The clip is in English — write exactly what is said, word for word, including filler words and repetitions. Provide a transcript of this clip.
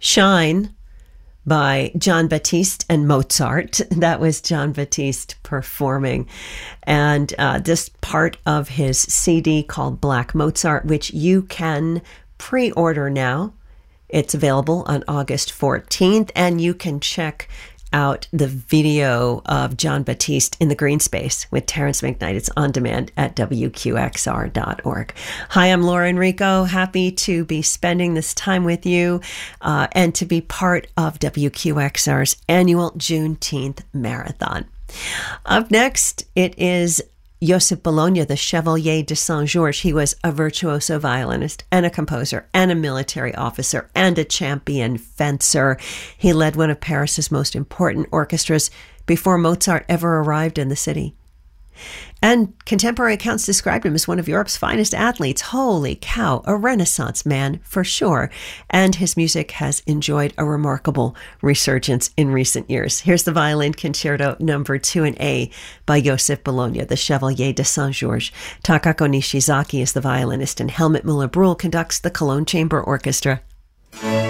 Shine by Jon Batiste and Mozart. That was Jon Batiste performing. And uh, this part of his C D called Black Mozart, which you can pre-order now. It's available on August fourteenth, and you can check out the video of Jon Batiste in the green space with Terrence McKnight. It's on demand at W Q X R dot org. Hi, I'm Laura Enrico. Happy to be spending this time with you uh, and to be part of W Q X R's annual Juneteenth Marathon. Up next, it is Joseph Bologna, the Chevalier de Saint-Georges. He was a virtuoso violinist and a composer and a military officer and a champion fencer. He led one of Paris's most important orchestras before Mozart ever arrived in the city. And contemporary accounts described him as one of Europe's finest athletes. Holy cow, a Renaissance man for sure. And his music has enjoyed a remarkable resurgence in recent years. Here's the Violin Concerto number two in A by Joseph Bologna, the Chevalier de Saint-Georges. Takako Nishizaki is the violinist, and Helmut Müller-Brühl conducts the Cologne Chamber Orchestra.